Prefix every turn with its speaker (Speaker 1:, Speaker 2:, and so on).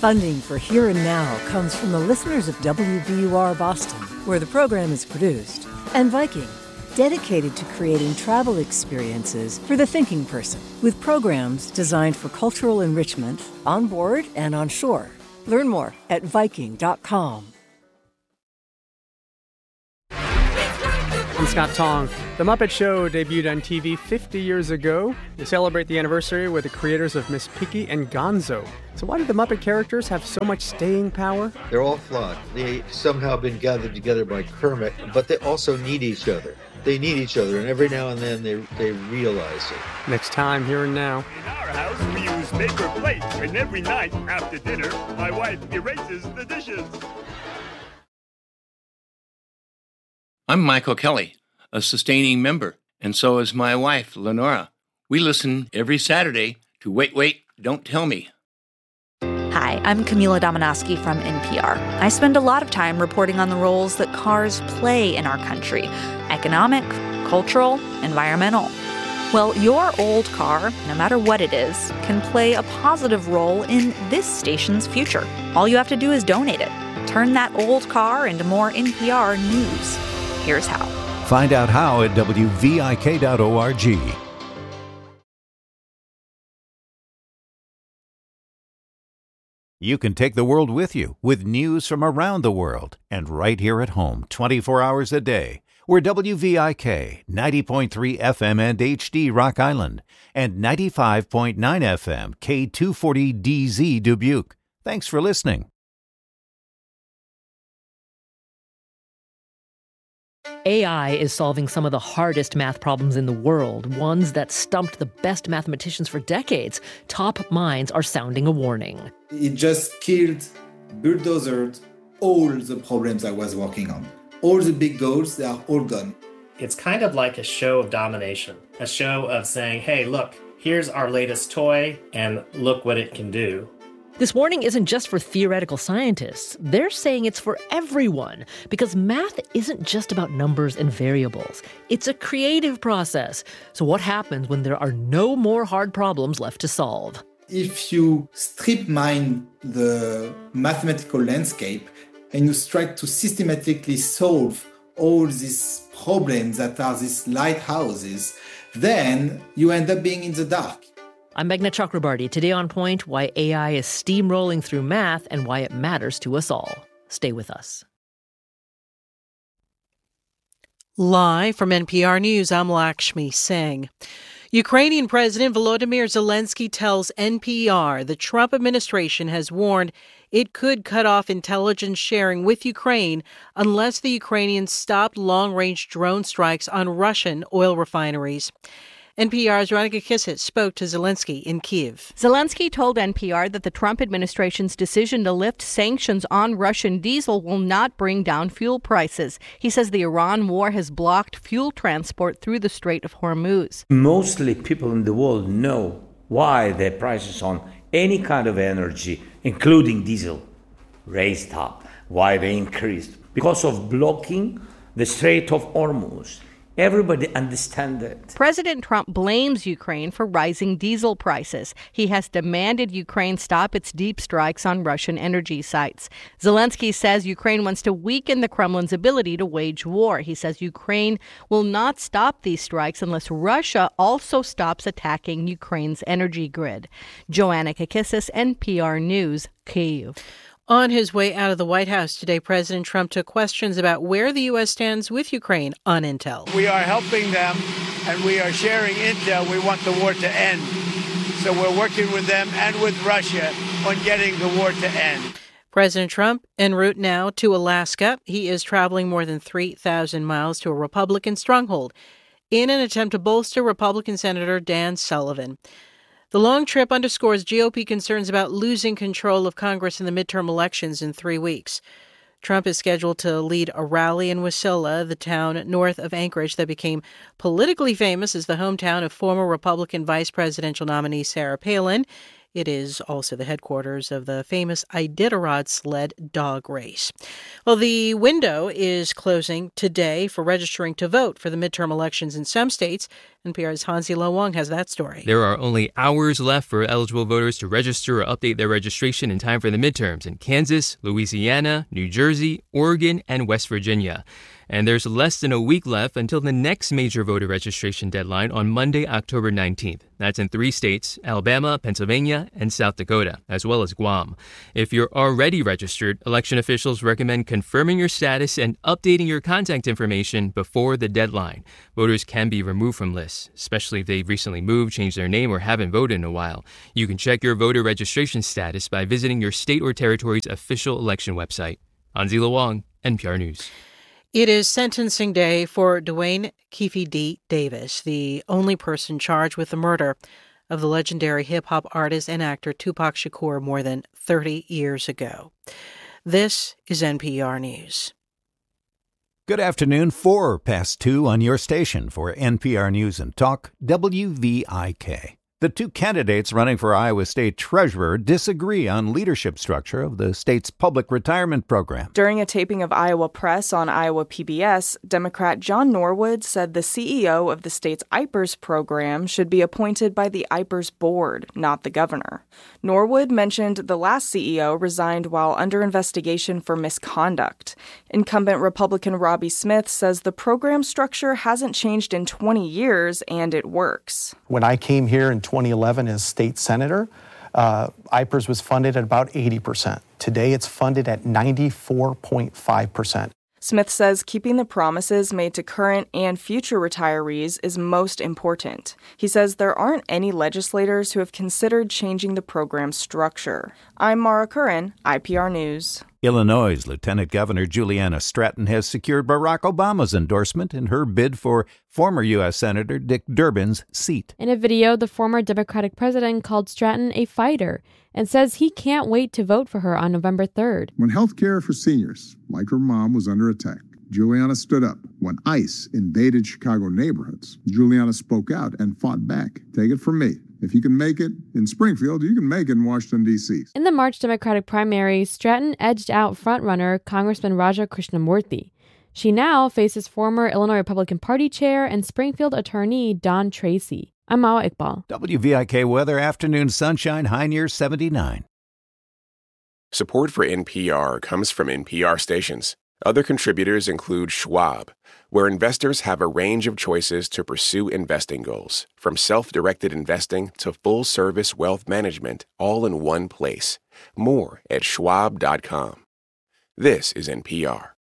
Speaker 1: Funding for Here and Now comes from the listeners of WBUR Boston, where the program is produced, and Viking, dedicated to creating travel experiences for the thinking person, with programs designed for cultural enrichment on board and on shore. Learn more at Viking.com.
Speaker 2: I'm Scott Tong. The Muppet Show debuted on TV 50 years ago. They celebrate the anniversary with the creators of Miss Piggy and Gonzo. So why do the Muppet characters have so much staying power?
Speaker 3: They're all flawed. They somehow been gathered together by Kermit, but they also need each other. They need each other, and every now and then they realize it.
Speaker 2: Next time, Here and Now.
Speaker 4: In our house, we use paper plates, and every night after dinner, my wife erases the dishes.
Speaker 5: I'm Michael Kelly, a sustaining member, and so is my wife, Lenora. We listen every Saturday to Wait, Don't Tell Me.
Speaker 6: Hi, I'm Camila Domonoski from NPR. I spend a lot of time reporting on the roles that cars play in our country: economic, cultural, environmental. Well, your old car, no matter what it is, can play a positive role in this station's future. All you have to do is donate it. Turn that old car into more NPR news. Here's how.
Speaker 7: Find out how at WVIK.org. You can take the world with you with news from around the world and right here at home 24 hours a day. We're WVIK 90.3 FM and HD Rock Island and 95.9 FM K240DZ Dubuque. Thanks for listening.
Speaker 8: AI is solving some of the hardest math problems in the world, ones that stumped the best mathematicians for decades. Top minds are sounding a warning.
Speaker 9: It just killed, bulldozed all the problems I was working on. All the big goals, they are all gone.
Speaker 10: It's kind of like a show of domination, a show of saying, hey, look, here's our latest toy, and look what it can do.
Speaker 8: This warning isn't just for theoretical scientists. They're saying it's for everyone, because math isn't just about numbers and variables. It's a creative process. So what happens when there are no more hard problems left to solve?
Speaker 9: If you strip mine the mathematical landscape and you try to systematically solve all these problems that are these lighthouses, then you end up being in the dark.
Speaker 8: I'm Meghna Chakrabarty. Today on Point, why AI is steamrolling through math and why it matters to us all. Stay with us.
Speaker 11: Live from NPR News, I'm Lakshmi Singh. Ukrainian President Volodymyr Zelensky tells NPR the Trump administration has warned it could cut off intelligence sharing with Ukraine unless the Ukrainians stopped long-range drone strikes on Russian oil refineries. NPR's Veronica Kisset spoke to Zelensky in Kyiv.
Speaker 12: Zelensky told NPR that the Trump administration's decision to lift sanctions on Russian diesel will not bring down fuel prices. He says the Iran war has blocked fuel transport through the Strait of Hormuz.
Speaker 13: Mostly people in the world know why the prices on any kind of energy, including diesel, raised up, why they increased. Because of blocking the Strait of Hormuz. Everybody understands it.
Speaker 12: President Trump blames Ukraine for rising diesel prices. He has demanded Ukraine stop its deep strikes on Russian energy sites. Zelensky says Ukraine wants to weaken the Kremlin's ability to wage war. He says Ukraine will not stop these strikes unless Russia also stops attacking Ukraine's energy grid. Joanna Kakissis, NPR News, Kyiv.
Speaker 11: On his way out of the White House today, President Trump took questions about where the U.S. stands with Ukraine on intel.
Speaker 14: We are helping them, and we are sharing intel. We want the war to end. So we're working with them and with Russia on getting the war to end.
Speaker 11: President Trump en route now to Alaska. He is traveling more than 3,000 miles to a Republican stronghold in an attempt to bolster Republican Senator Dan Sullivan. The long trip underscores GOP concerns about losing control of Congress in the midterm elections in 3 weeks. Trump is scheduled to lead a rally in Wasilla, the town north of Anchorage that became politically famous as the hometown of former Republican vice presidential nominee Sarah Palin. It is also the headquarters of the famous Iditarod sled dog race. Well, the window is closing today for registering to vote for the midterm elections in some states, NPR's Hansi Lo Wang has that story.
Speaker 15: There are only hours left for eligible voters to register or update their registration in time for the midterms in Kansas, Louisiana, New Jersey, Oregon, and West Virginia. And there's less than a week left until the next major voter registration deadline on Monday, October 19th. That's in 3 states, Alabama, Pennsylvania, and South Dakota, as well as Guam. If you're already registered, election officials recommend confirming your status and updating your contact information before the deadline. Voters can be removed from lists, especially if they've recently moved, changed their name, or haven't voted in a while. You can check your voter registration status by visiting your state or territory's official election website. Hansi Lo Wang, NPR News.
Speaker 11: It is sentencing day for Duane Keffe D. Davis, the only person charged with the murder of the legendary hip-hop artist and actor Tupac Shakur more than 30 years ago. This is NPR News.
Speaker 7: Good afternoon, 2:04 on your station for NPR News and Talk, WVIK. The 2 candidates running for Iowa State Treasurer disagree on leadership structure of the state's public retirement program.
Speaker 16: During a taping of Iowa Press on Iowa PBS, Democrat John Norwood said the CEO of the state's IPERS program should be appointed by the IPERS board, not the governor. Norwood mentioned the last CEO resigned while under investigation for misconduct. Incumbent Republican Robbie Smith says the program structure hasn't changed in 20 years and it works.
Speaker 17: When I came here in 2011 as state senator, IPERS was funded at about 80%. Today it's funded at 94.5%.
Speaker 16: Smith says keeping the promises made to current and future retirees is most important. He says there aren't any legislators who have considered changing the program's structure. I'm Mara Curran, IPR News.
Speaker 7: Illinois' Lieutenant Governor Juliana Stratton has secured Barack Obama's endorsement in her bid for former U.S. Senator Dick Durbin's seat.
Speaker 18: In a video, the former Democratic president called Stratton a fighter and says he can't wait to vote for her on November 3rd.
Speaker 19: When health care for seniors, like her mom, was under attack, Juliana stood up. When ICE invaded Chicago neighborhoods, Juliana spoke out and fought back. Take it from me. If you can make it in Springfield, you can make it in Washington, D.C.
Speaker 18: In the March Democratic primary, Stratton edged out frontrunner Congressman Raja Krishnamurthy. She now faces former Illinois Republican Party chair and Springfield attorney Don Tracy. I'm Mawa Iqbal.
Speaker 7: WVIK weather, afternoon sunshine, high near 79.
Speaker 20: Support for NPR comes from NPR stations. Other contributors include Schwab, where investors have a range of choices to pursue investing goals, from self-directed investing to full-service wealth management, all in one place. More at schwab.com. This is NPR.